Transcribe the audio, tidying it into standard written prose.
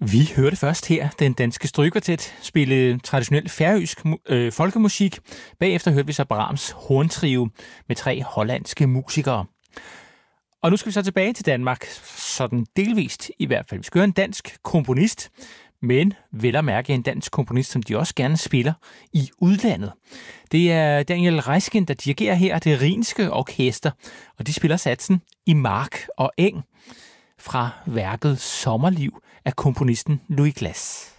Vi hørte først her den danske strygekvartet spille traditionel færøsk folkemusik. Bagefter hørte vi så Brahms horntrio med 3 hollandske musikere. Og nu skal vi så tilbage til Danmark, sådan delvist i hvert fald. Vi skal høre en dansk komponist, men vel at mærke en dansk komponist, som de også gerne spiller i udlandet. Det er Daniel Reiskin, der dirigerer her det Rhinske Orkester, og de spiller satsen i mark og eng fra værket Sommerliv af komponisten Louis Glass.